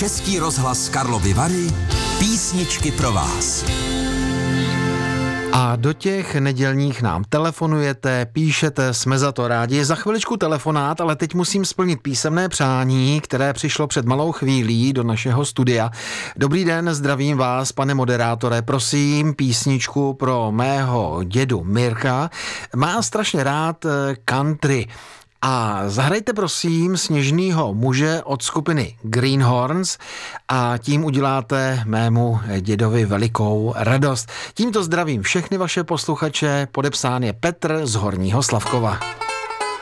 Český rozhlas Karlovy Vary, písničky pro vás. A do těch nedělních nám telefonujete, píšete, jsme za to rádi. Za chviličku telefonát, ale teď musím splnit písemné přání, které přišlo před malou chvílí do našeho studia. Dobrý den, zdravím vás, pane moderátore, prosím písničku pro mého dědu Mirka. Má strašně rád country. A zahrajte prosím Sněžnýho muže od skupiny Greenhorns a tím uděláte mému dědovi velikou radost. Tímto zdravím všechny vaše posluchače, podepsán je Petr z Horního Slavkova.